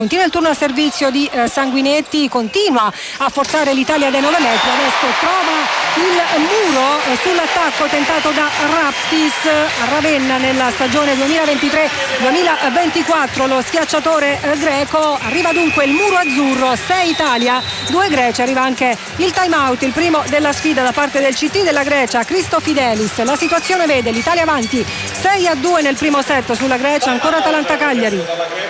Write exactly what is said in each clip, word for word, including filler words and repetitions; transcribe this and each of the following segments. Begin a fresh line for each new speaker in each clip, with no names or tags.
Continua il turno a servizio di eh, Sanguinetti, continua a forzare l'Italia dai nove metri, adesso trova il muro eh, sull'attacco tentato da Raptis a Ravenna nella stagione duemilaventitré duemilaventiquattro, lo schiacciatore eh, greco. Arriva dunque il muro azzurro, sei Italia, due Grecia, arriva anche il time out, il primo della sfida da parte del C T della Grecia, Christofidelis. La situazione vede l'Italia avanti sei a due nel primo set sulla Grecia, ancora Atalanta-Cagliari.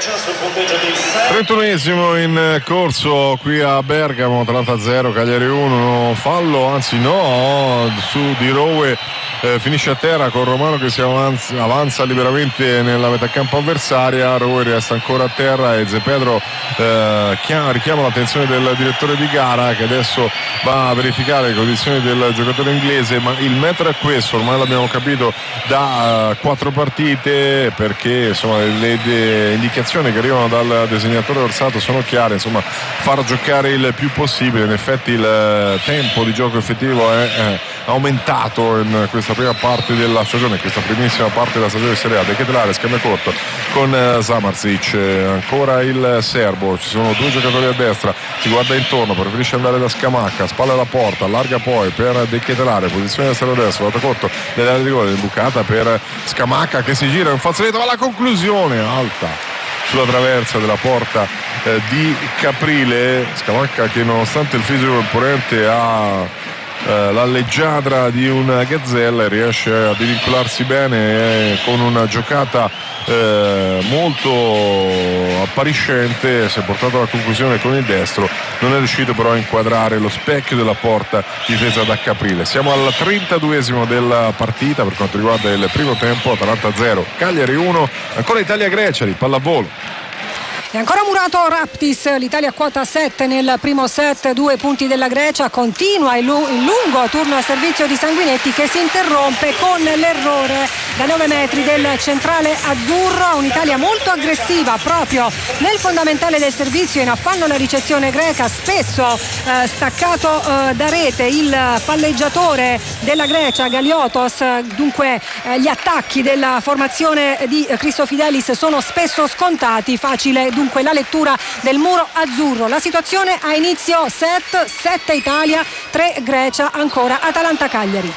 trentunesimo in corso qui a Bergamo, Atalanta zero, Cagliari uno, fallo, anzi no, su Di Rowe, eh, finisce a terra con Romano che si avanza, avanza liberamente nella metà campo avversaria, Rowe resta ancora a terra e Zepedro eh, chiama, richiama l'attenzione del direttore di gara che adesso va a verificare le condizioni del giocatore inglese, ma il metro è questo, ormai l'abbiamo capito da uh, quattro partite, perché insomma le, le indicazioni che arrivano dal disegnatore Orsato sono chiare, insomma far giocare il più possibile. In effetti il tempo di gioco effettivo è eh, aumentato in questa prima parte della stagione, questa primissima parte della stagione di Serie A. De Ketelare scambia corto con eh, Samardzic, eh, ancora il serbo, ci sono due giocatori a destra, si guarda intorno, preferisce andare da Scamacca, spalla alla porta, allarga poi per De Ketelare, posizione esterno destro, guarda corto dell'area di rigore, bucata per Scamacca che si gira in fazzoletto, ma la conclusione alta sulla traversa della porta eh, di Caprile. Scamacca che nonostante il fisico imponente ha eh, la leggiadra di una gazzella e riesce a divincolarsi bene eh, con una giocata eh, molto appariscente, si è portato alla conclusione con il destro, non è riuscito però a inquadrare lo specchio della porta difesa da Caprile. Siamo al trentaduesimo della partita per quanto riguarda il primo tempo, Atalanta zero, Cagliari uno, ancora Italia-Grecia di pallavolo.
E ancora Murato Raptis, l'Italia quota sette nel primo set, due punti della Grecia, continua il lungo turno a servizio di Sanguinetti che si interrompe con l'errore da nove metri del centrale azzurro. Un'Italia molto aggressiva proprio nel fondamentale del servizio, in affanno la ricezione greca, spesso eh, staccato eh, da rete il palleggiatore della Grecia Galiotos. Dunque eh, gli attacchi della formazione di Christofidelis sono spesso scontati, facile dunque la lettura del muro azzurro. La situazione a inizio set, sette Italia, tre Grecia, ancora Atalanta-Cagliari.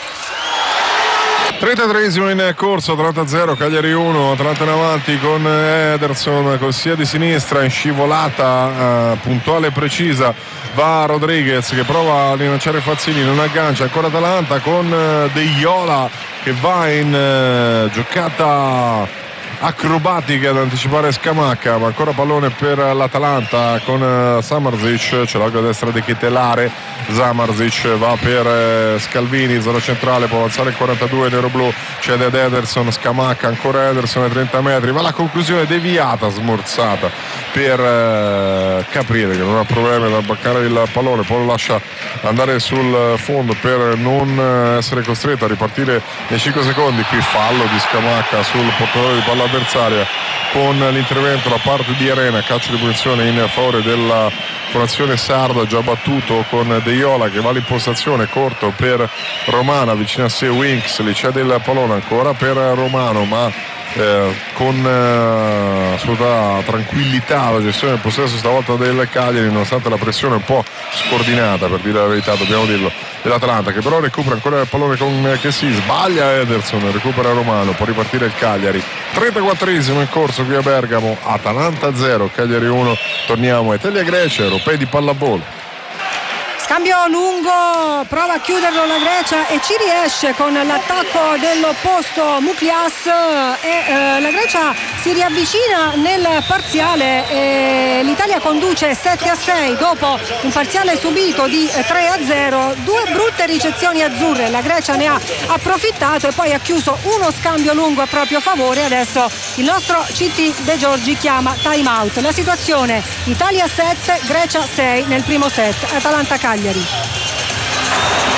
trentatreesimo in corso, Atalanta zero, Cagliari uno, Atalanta in avanti con Ederson col sia di sinistra in scivolata eh, puntuale e precisa, va Rodriguez che prova a rilanciare Fazzini, non aggancia, ancora Atalanta con eh, De Iola che va in eh, giocata acrobatica ad anticipare Scamacca, ma ancora pallone per l'Atalanta con uh, Samardzic, ce l'ha a destra di Ketelare, Samardzic va per uh, Scalvini, zona centrale, può avanzare il quarantadue nero-blu, cede ad Ederson, Scamacca, ancora Ederson ai trenta metri, va la conclusione deviata, smorzata per uh, Caprile che non ha problemi ad abbaccare il pallone, poi lo lascia andare sul fondo per non essere costretto a ripartire nei cinque secondi. Qui fallo di Scamacca sul portatore di palla avversaria con l'intervento da parte di Arena, calcio di punizione in favore della formazione sarda, già battuto con De Iola che va all'impostazione, corto per Romano, vicino a sé Winks, li cede il pallone ancora per Romano, ma Eh, con eh, assoluta tranquillità la gestione del possesso stavolta del Cagliari, nonostante la pressione un po' scordinata, per dire la verità, dobbiamo dirlo, dell'Atalanta, che però recupera ancora il pallone con che si sbaglia Ederson, recupera Romano, può ripartire il Cagliari. trentaquattresimo in corso qui a Bergamo, Atalanta zero, Cagliari uno. Torniamo a Italia-Grecia, europei di pallavolo.
Scambio lungo, prova a chiuderlo la Grecia e ci riesce con l'attacco dell'opposto Muklias e eh, la Grecia si riavvicina nel parziale e l'Italia conduce sette a sei dopo un parziale subito di tre a zero, due brutte ricezioni azzurre, la Grecia ne ha approfittato e poi ha chiuso uno scambio lungo a proprio favore. Adesso il nostro C T De Giorgi chiama time out. La situazione Italia sette, Grecia sei nel primo set, Atalanta-Cagliari.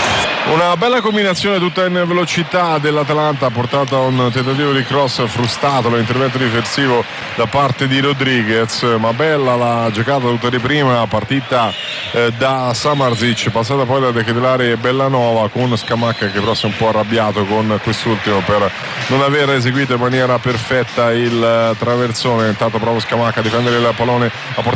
Una bella combinazione tutta in velocità dell'Atalanta ha portato a un tentativo di cross frustrato, l'intervento difensivo da parte di Rodriguez, ma bella la giocata tutta di prima, partita eh, da Samardzic, passata poi da De Ketelare e Bellanova, con Scamacca che però si è un po' arrabbiato con quest'ultimo per non aver eseguito in maniera perfetta il traversone. Intanto prova Scamacca a difendere il pallone, a